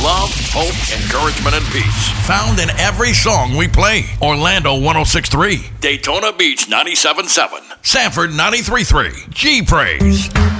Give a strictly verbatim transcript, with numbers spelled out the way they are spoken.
love, hope, encouragement, and peace. Found in every song we play. Orlando one oh six point three. Daytona Beach ninety-seven point seven. Sanford ninety-three point three. G-Praise.